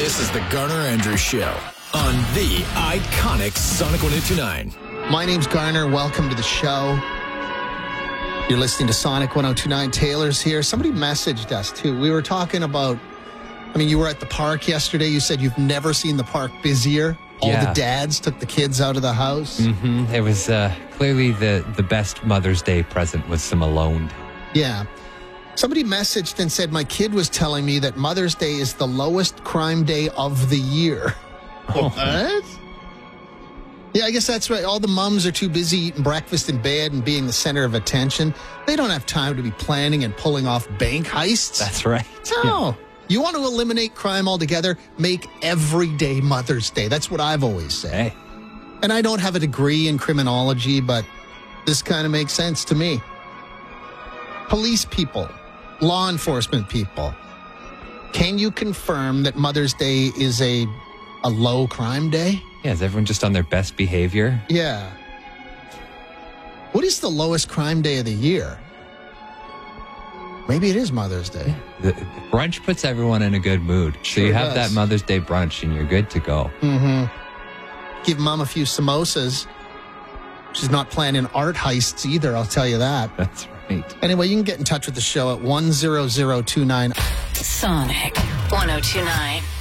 This is the Garner Andrews Show on the iconic Sonic 102.9. My name's Garner. Welcome to the show. You're listening to Sonic 102.9. Taylor's here. Somebody messaged us, too. We were talking about, you were at the park yesterday. You said you've never seen the park busier. All the dads took the kids out of the house. Mm-hmm. It was clearly the best Mother's Day present was some alone. Yeah. Somebody messaged and said, my kid was telling me that Mother's Day is the lowest crime day of the year. What? Yeah, I guess that's right. All the mums are too busy eating breakfast in bed and being the center of attention. They don't have time to be planning and pulling off bank heists. That's right. No. Yeah. You want to eliminate crime altogether? Make every day Mother's Day. That's what I've always said. Hey. And I don't have a degree in criminology, but this kind of makes sense to me. Police people, law enforcement people, can you confirm that Mother's Day is a low crime day? Yeah, is everyone just on their best behavior? Yeah. What is the lowest crime day of the year? Maybe it is Mother's Day. The brunch puts everyone in a good mood. Sure so you have does. that Mother's Day brunch and you're good to go. Mm-hmm. Give Mom a few samosas. She's not planning art heists either, I'll tell you that. That's right. Anyway, you can get in touch with the show at 10029. Sonic 102.9.